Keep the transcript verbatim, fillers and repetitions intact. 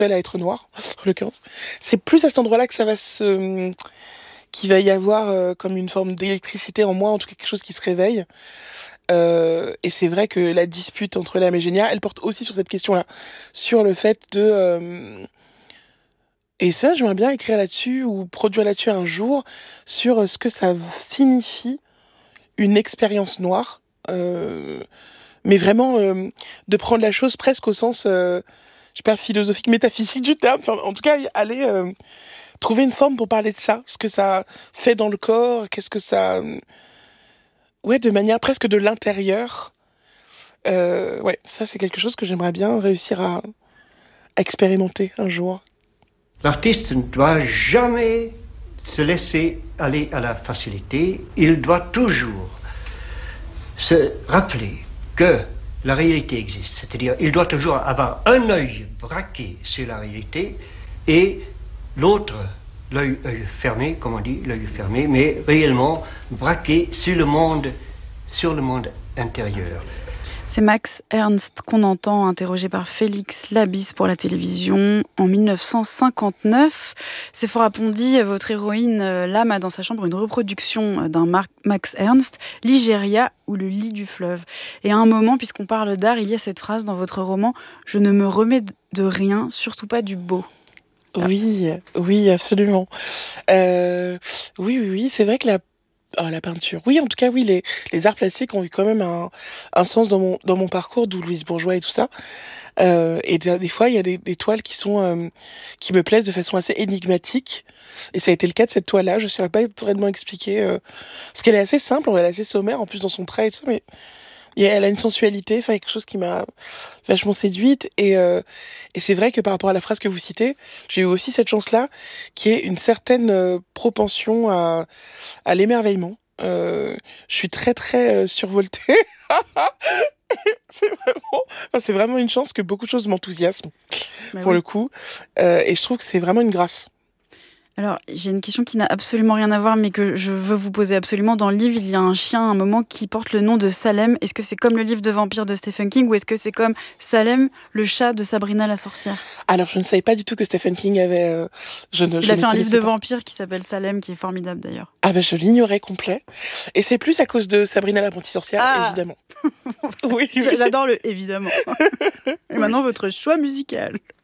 à être noir, en l'occurrence. C'est plus à cet endroit-là que ça va se... qu'il va y avoir euh, comme une forme d'électricité en moi, en tout cas quelque chose qui se réveille. Euh, et c'est vrai que la dispute entre l'âme et Génia, elle porte aussi sur cette question-là, sur le fait de... Euh... Et ça, j'aimerais bien écrire là-dessus ou produire là-dessus un jour, sur ce que ça signifie une expérience noire, euh... mais vraiment euh, de prendre la chose presque au sens, euh... je sais pas, philosophique, métaphysique du terme, enfin, en tout cas, aller... Euh... trouver une forme pour parler de ça, ce que ça fait dans le corps, qu'est-ce que ça... Ouais, de manière presque de l'intérieur. Euh, ouais, ça c'est quelque chose que j'aimerais bien réussir à, à expérimenter un jour. L'artiste ne doit jamais se laisser aller à la facilité. Il doit toujours se rappeler que la réalité existe. C'est-à-dire, il doit toujours avoir un œil braqué sur la réalité et l'autre, l'œil, œil fermé, comme on dit, l'œil fermé, mais réellement braqué sur le monde, sur le monde intérieur. C'est Max Ernst qu'on entend, interrogé par Félix Labisse pour la télévision en dix-neuf cent cinquante-neuf. Sephora Pondy, votre héroïne, l'âme a dans sa chambre une reproduction d'un Mar- Max Ernst, Ligéria ou le lit du fleuve. Et à un moment, puisqu'on parle d'art, il y a cette phrase dans votre roman « Je ne me remets de rien, surtout pas du beau ». Oui, oui, absolument. Euh, oui, oui, oui, c'est vrai que la, oh, la peinture, oui, en tout cas, oui, les, les arts plastiques ont eu quand même un, un sens dans mon, dans mon parcours, d'où Louise Bourgeois et tout ça. Euh, et des, des fois, il y a des, des toiles qui sont, euh, qui me plaisent de façon assez énigmatique. Et ça a été le cas de cette toile-là. Je ne saurais pas vraiment expliquer, euh, parce qu'elle est assez simple, elle est assez sommaire, en plus dans son trait et tout ça, mais et elle a une sensualité, enfin, quelque chose qui m'a vachement séduite. Et, euh, et c'est vrai que par rapport à la phrase que vous citez, j'ai eu aussi cette chance-là, qui est une certaine euh, propension à, à l'émerveillement. Euh, je suis très, très euh, survoltée. c'est, vraiment, enfin, c'est vraiment une chance que beaucoup de choses m'enthousiasment, Bah pour oui. le coup. Euh, et je trouve que c'est vraiment une grâce. Alors, j'ai une question qui n'a absolument rien à voir, mais que je veux vous poser absolument. Dans le livre, il y a un chien, à un moment, qui porte le nom de Salem. Est-ce que c'est comme le livre de vampire de Stephen King, ou est-ce que c'est comme Salem, le chat de Sabrina la sorcière ? Alors, je ne savais pas du tout que Stephen King avait... Euh, je ne, Il je a ne fait un livre de connaissais pas. vampire qui s'appelle Salem, qui est formidable d'ailleurs. Ah ben, je l'ignorais complet. Et c'est plus à cause de Sabrina l'apprentie sorcière, Ah évidemment. Oui, oui. J'adore le « évidemment ». Et maintenant, votre choix musical.